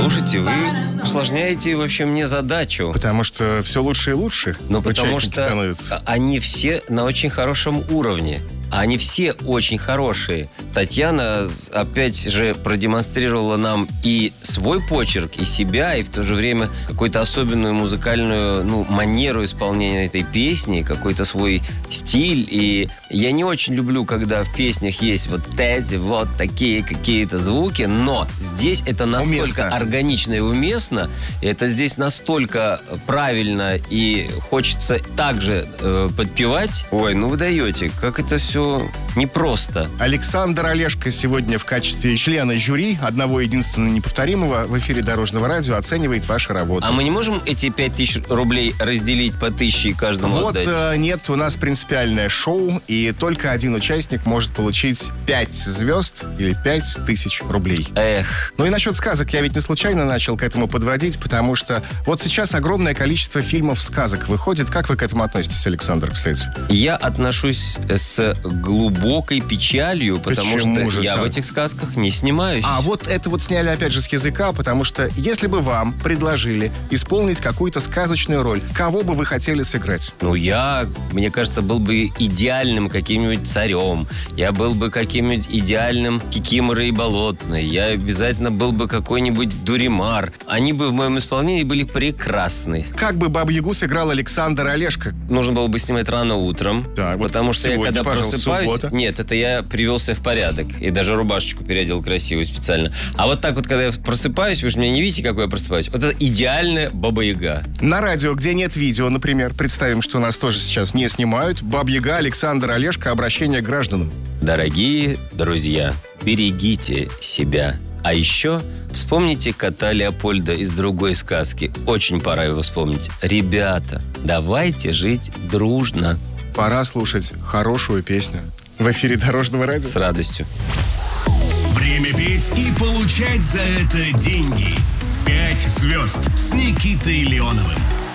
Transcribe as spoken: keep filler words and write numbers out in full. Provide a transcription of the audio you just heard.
Слушайте, вы усложняете вообще мне задачу. Потому что все лучше и лучше Ну, потому участники что становятся. они все на очень хорошем уровне. Они все очень хорошие. Татьяна опять же продемонстрировала нам и свой почерк, и себя, и в то же время какую-то особенную музыкальную, ну, манеру исполнения этой песни, какой-то свой стиль. И я не очень люблю, когда в песнях есть вот эти вот такие какие-то звуки, но здесь это настолько Уместно. органично и уместно, и это здесь настолько правильно, и хочется также э, подпевать. Ой, ну вы даете, как это все непросто. Александр Олешко сегодня в качестве члена жюри, одного единственного неповторимого, в эфире Дорожного радио оценивает ваши работы. А мы не можем эти пять тысяч рублей разделить по тысяче и каждому Вот отдать? э, нет, у нас принципиальное шоу, и только один участник может получить пять звезд или пять тысяч рублей. Эх, Ну и насчет сказок я ведь не случайно начал к этому подводить, потому что вот сейчас огромное количество фильмов сказок выходит. Как вы к этому относитесь, Александр, кстати? я отношусь с глубокой печалью, потому Почему что же я так? в этих сказках не снимаюсь. А вот это вот сняли опять же с языка, потому что если бы вам предложили исполнить какую-то сказочную роль, кого бы вы хотели сыграть? Ну, я, мне кажется, был бы идеальным каким-нибудь царем. Я был бы каким-нибудь идеальным Кикиморой и Болотной. Я обязательно был бы какой-нибудь Дуримар. Они бы в моем исполнении были прекрасны. Как бы Бабу-Ягу сыграл Александр Олешко? Нужно было бы снимать рано утром. Да, вот потому что я сегодня, когда пожалуйста, просыпаюсь... суббота. Нет, это я привел себя в порядок. И даже рубашечку переодел красивую специально. А вот так вот, когда я просыпаюсь, вы же меня не видите, какой я просыпаюсь. Вот это идеальная Баба-Яга. На радио, где нет видео, например, представим, что нас тоже сейчас не снимают. Баба-Яга, Александр Олешко, обращение к гражданам. Дорогие друзья, берегите себя. А еще вспомните кота Леопольда из другой сказки. Очень пора его вспомнить. Ребята, давайте жить дружно. Пора слушать хорошую песню. В эфире Дорожного радио. С радостью. Время петь и получать за это деньги. Пять звезд с Никитой Леоновым.